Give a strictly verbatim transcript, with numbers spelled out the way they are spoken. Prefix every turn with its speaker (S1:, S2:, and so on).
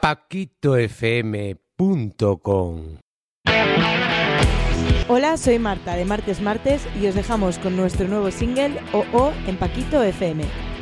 S1: paquito f m punto com.
S2: Hola, soy Marta de Martes Martes y os dejamos con nuestro nuevo single O O en Paquito F M.